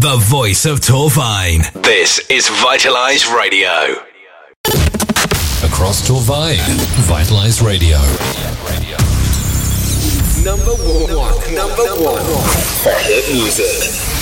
the voice of Torvine. This is Vitalize Radio. Across Torvine, Vitalize Radio. Number one for hit music.